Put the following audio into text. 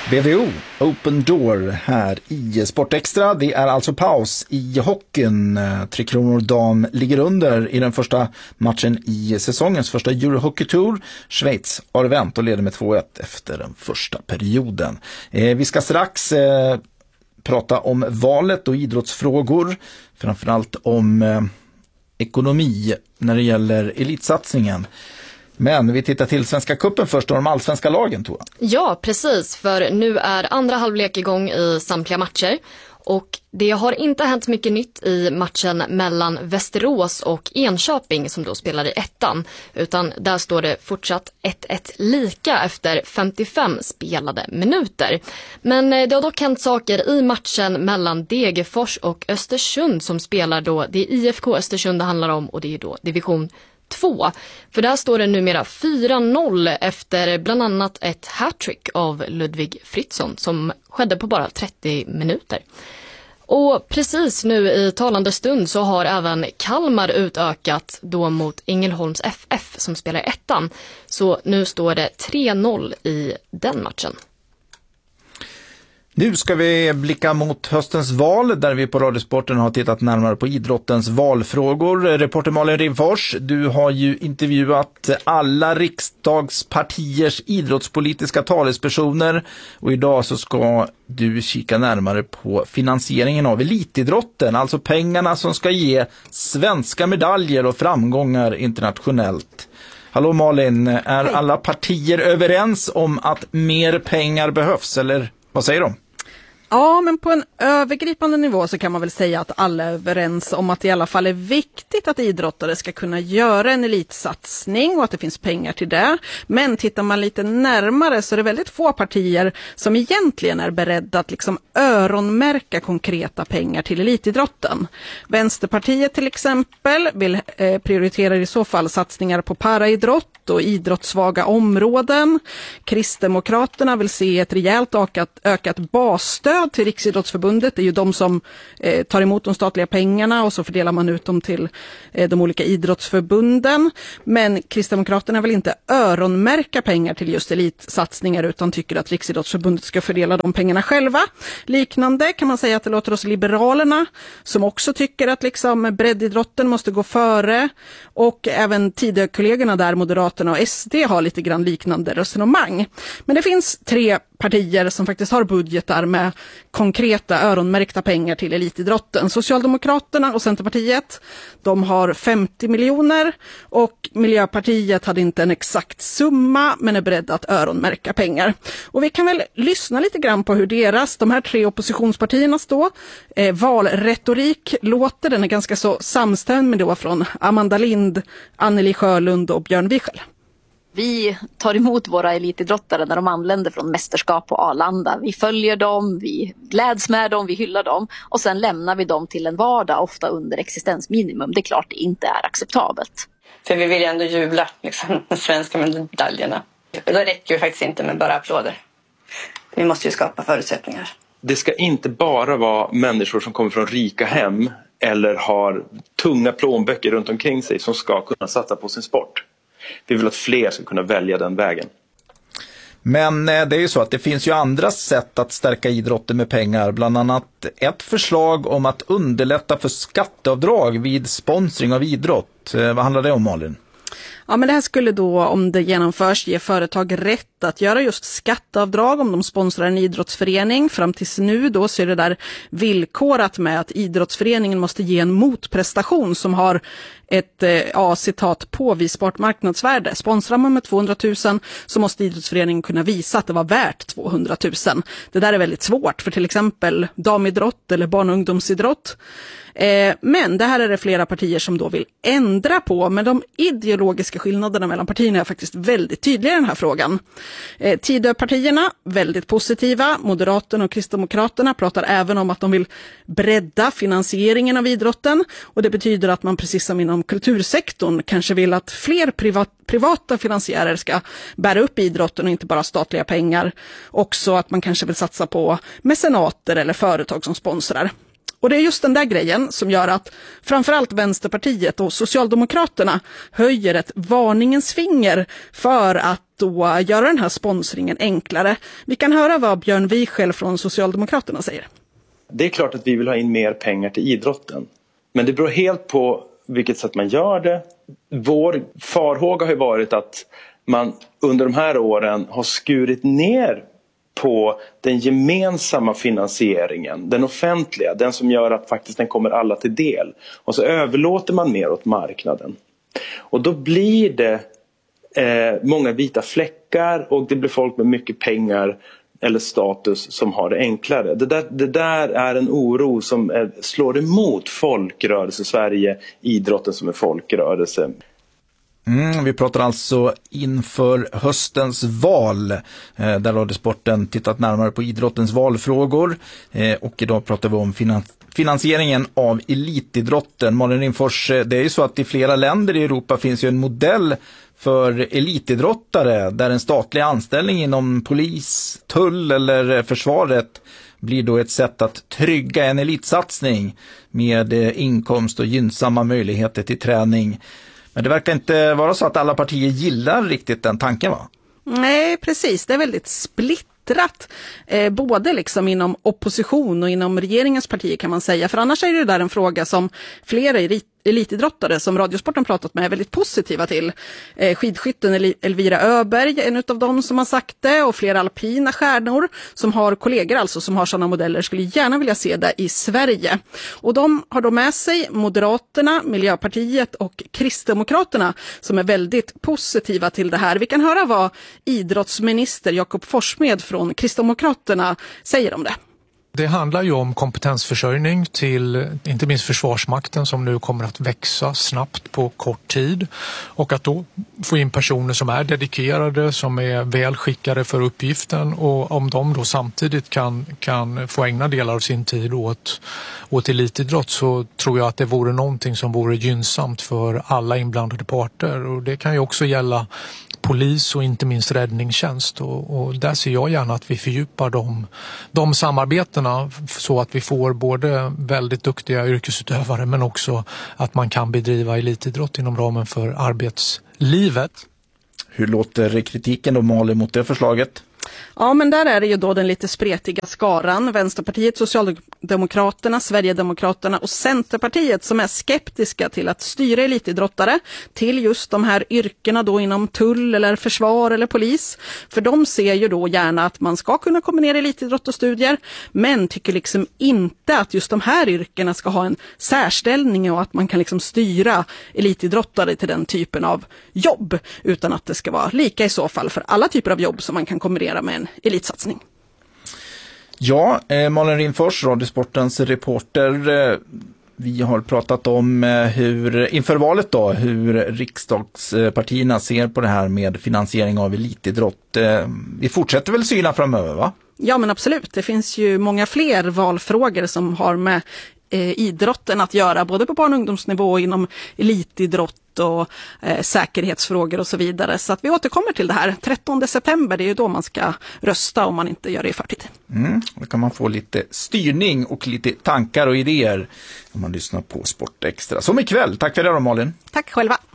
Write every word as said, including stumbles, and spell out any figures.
B V O, Open Door här i Sportextra. Det är alltså paus i hockeyn. Tre Kronor dam ligger under i den första matchen i säsongens första Eurohockey Tour. Schweiz har vänt och leder med två ett efter den första perioden. Eh, vi ska strax eh, prata om valet och idrottsfrågor. Framförallt om eh, ekonomi när det gäller elitsatsningen. Men vi tittar till Svenska cupen först och de allsvenska lagen, Tora. Ja, precis. För nu är andra halvlek igång i samtliga matcher. Och det har inte hänt mycket nytt i matchen mellan Västerås och Enköping som då spelar i ettan. Utan där står det fortsatt ett ett lika efter femtiofem spelade minuter. Men det har dock hänt saker i matchen mellan Degerfors och Östersund som spelar då. Det är I F K Östersund det handlar om och det är då division två. För där står det numera fyra noll efter bland annat ett hattrick av Ludvig Fritzson som skedde på bara trettio minuter. Och precis nu i talande stund så har även Kalmar utökat då mot Ängelholms F F som spelar ettan. Så nu står det tre noll i den matchen. Nu ska vi blicka mot höstens val där vi på Radiosporten har tittat närmare på idrottens valfrågor. Reporter Malin Rimfors, du har ju intervjuat alla riksdagspartiers idrottspolitiska talespersoner och idag så ska du kika närmare på finansieringen av elitidrotten, alltså pengarna som ska ge svenska medaljer och framgångar internationellt. Hallå Malin, är Hej. Alla partier överens om att mer pengar behövs eller vad säger de? Ja, men på en övergripande nivå så kan man väl säga att alla är överens om att det i alla fall är viktigt att idrottare ska kunna göra en elitsatsning och att det finns pengar till det. Men tittar man lite närmare så är det väldigt få partier som egentligen är beredda att liksom öronmärka konkreta pengar till elitidrotten. Vänsterpartiet till exempel vill eh, prioritera i så fall satsningar på paraidrott och idrottssvaga områden. Kristdemokraterna vill se ett rejält ökat, ökat basstöd till Riksidrottsförbundet. Det är ju de som eh, tar emot de statliga pengarna och så fördelar man ut dem till eh, de olika idrottsförbunden. Men Kristdemokraterna vill inte öronmärka pengar till just elitsatsningar utan tycker att Riksidrottsförbundet ska fördela de pengarna själva. Liknande kan man säga att det låter hos Liberalerna som också tycker att liksom breddidrotten måste gå före och även tidigare kollegorna där, Moderaterna och S D, har lite grann liknande resonemang. Men det finns tre partier som faktiskt har budgetar med konkreta öronmärkta pengar till elitidrotten. Socialdemokraterna och Centerpartiet, de har femtio miljoner och Miljöpartiet hade inte en exakt summa men är beredda att öronmärka pengar. Och vi kan väl lyssna lite grann på hur deras, de här tre oppositionspartiernas då, eh, valretorik låter. Den är ganska så samstämd med då från Amanda Lind, Anneli Sjölund och Björn Wiechel. Vi tar emot våra elitidrottare när de anländer från mästerskap på Arlanda. Vi följer dem, vi gläds med dem, vi hyllar dem och sen lämnar vi dem till en vardag ofta under existensminimum. Det är klart det inte är acceptabelt. För vi vill ju ändå jubla liksom, de svenska medaljerna. Då räcker det faktiskt inte med bara applåder. Vi måste ju skapa förutsättningar. Det ska inte bara vara människor som kommer från rika hem eller har tunga plånböcker runt omkring sig som ska kunna satsa på sin sport. Vi vill att fler ska kunna välja den vägen. Men det är ju så att det finns ju andra sätt att stärka idrotten med pengar. Bland annat ett förslag om att underlätta för skatteavdrag vid sponsring av idrott. Vad handlar det om, Malin? Ja, men det här skulle då, om det genomförs, ge företag rätt att göra just skatteavdrag om de sponsrar en idrottsförening. Fram tills nu då så är det där villkorat med att idrottsföreningen måste ge en motprestation som har ett ja, citat påvisbart marknadsvärde. Sponsrar man med tvåhundratusen så måste idrottsföreningen kunna visa att det var värt tvåhundratusen. Det där är väldigt svårt för till exempel damidrott eller barn- och ungdomsidrott. Eh, men det här är det flera partier som då vill ändra på, men de ideologiska skillnaderna mellan partierna är faktiskt väldigt tydliga i den här frågan. Eh, Tidöpartierna, väldigt positiva. Moderaterna och Kristdemokraterna pratar även om att de vill bredda finansieringen av idrotten och det betyder att man precis som inom kultursektorn kanske vill att fler privat, privata finansiärer ska bära upp idrotten och inte bara statliga pengar. Också att man kanske vill satsa på mecenater eller företag som sponsrar. Och det är just den där grejen som gör att framförallt Vänsterpartiet och Socialdemokraterna höjer ett varningens finger för att då göra den här sponsringen enklare. Vi kan höra vad Björn Wiechel från Socialdemokraterna säger. Det är klart att vi vill ha in mer pengar till idrotten. Men det beror helt på vilket sätt man gör det. Vår farhåga har ju varit att man under de här åren har skurit ner på den gemensamma finansieringen, den offentliga, den som gör att faktiskt den kommer alla till del. Och så överlåter man mer åt marknaden. Och då blir det eh, många vita fläckar och det blir folk med mycket pengar eller status som har det enklare. Det där, det där är en oro som är, slår emot folkrörelse Sverige, idrotten som är folkrörelse. Mm, vi pratar alltså inför höstens val eh, där Radiosporten tittat närmare på idrottens valfrågor eh, och idag pratar vi om finans- finansieringen av elitidrotten. Malin Rimfors, det är ju så att i flera länder i Europa finns ju en modell för elitidrottare där en statlig anställning inom polis, tull eller försvaret blir då ett sätt att trygga en elitsatsning med eh, inkomst och gynnsamma möjligheter till träning. Men det verkar inte vara så att alla partier gillar riktigt den tanken, va? Nej, precis. Det är väldigt splittrat. Eh, både liksom inom opposition och inom regeringens partier kan man säga. För annars är det där en fråga som flera i elitidrottare som Radiosporten pratat med är väldigt positiva till. Eh, skidskytten El- Elvira Öberg, en av dem som har sagt det, och flera alpina stjärnor som har kollegor alltså som har sådana modeller skulle gärna vilja se det i Sverige. Och de har då med sig Moderaterna, Miljöpartiet och Kristdemokraterna som är väldigt positiva till det här. Vi kan höra vad idrottsminister Jakob Forssmed från Kristdemokraterna säger om det. Det handlar ju om kompetensförsörjning till inte minst Försvarsmakten som nu kommer att växa snabbt på kort tid och att då få in personer som är dedikerade, som är väl skickade för uppgiften och om de då samtidigt kan, kan få ägna delar av sin tid åt, åt elitidrott så tror jag att det vore någonting som vore gynnsamt för alla inblandade parter och det kan ju också gälla polis och inte minst räddningstjänst och, och där ser jag gärna att vi fördjupar de, de samarbetena så att vi får både väldigt duktiga yrkesutövare men också att man kan bedriva elitidrott inom ramen för arbetslivet. Hur låter kritiken då, Malin, mot det förslaget? Ja, men där är det ju då den lite spretiga skaran, Vänsterpartiet, Socialdemokraterna, Sverigedemokraterna och Centerpartiet som är skeptiska till att styra elitidrottare till just de här yrkena då inom tull eller försvar eller polis. För de ser ju då gärna att man ska kunna kombinera elitidrott och studier, men tycker liksom inte att just de här yrkena ska ha en särställning och att man kan liksom styra elitidrottare till den typen av jobb, utan att det ska vara lika i så fall för alla typer av jobb som man kan kombinera med en elitsatsning. Ja, eh, Malin Rimfors, Radiosportens reporter. Eh, vi har pratat om eh, hur, inför valet då, hur riksdagspartierna ser på det här med finansiering av elitidrott. Eh, vi fortsätter väl syna framöver, va? Ja, men absolut. Det finns ju många fler valfrågor som har med eh, idrotten att göra, både på barn- och ungdomsnivå och inom elitidrott och eh, säkerhetsfrågor och så vidare. Så att vi återkommer till det här. trettonde september, det är ju då man ska rösta om man inte gör det i förtid. Mm, då kan man få lite styrning och lite tankar och idéer om man lyssnar på Sport Extra. Som ikväll. Tack för det då, Malin. Tack själva.